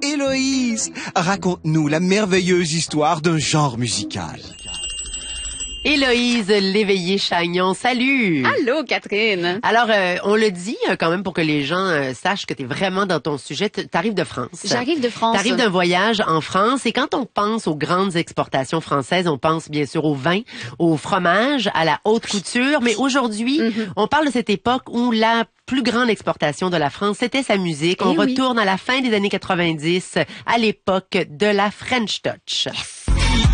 Héloïse, raconte-nous la merveilleuse histoire d'un genre musical. Héloïse Léveillé-Chagnon, salut! Allô, Catherine! Alors, on le dit quand même pour que les gens sachent que tu es vraiment dans ton sujet. T'arrives de France. J'arrive de France. T'arrives d'un voyage en France et quand on pense aux grandes exportations françaises, on pense bien sûr au vin, au fromage, à la haute couture. Mais aujourd'hui, on parle de cette époque où la plus grande exportation de la France, c'était sa musique. On retourne à la fin des années 90, à l'époque de la French Touch. Yes.